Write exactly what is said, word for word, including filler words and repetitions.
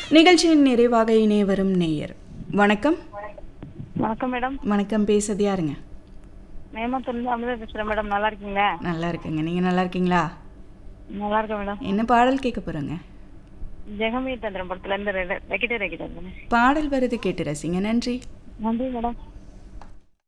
நிகழ்ச்சியின் நிறைவாக இணைய வரும் நேயர். வணக்கம். வணக்கம் மேடம். வணக்கம். பேசுறது யாருங்க? மேமத்தூர்ல அமுதா பேசுறேன் மேடம். நல்லா இருக்கீங்களா? நல்லா இருக்குங்க. நீங்க நல்லா இருக்கீங்களா? நல்லா இருக்கேன் மேடம். என்ன பாடல் கேட்க போறோங்க? ஜெகமே தந்திரம் படத்துல இருந்து ரெக்கிட்டே ரெக்கிட்டே பாடல் வருது, கேட்டு ரசிங்க. நன்றி. நன்றி மேடம்.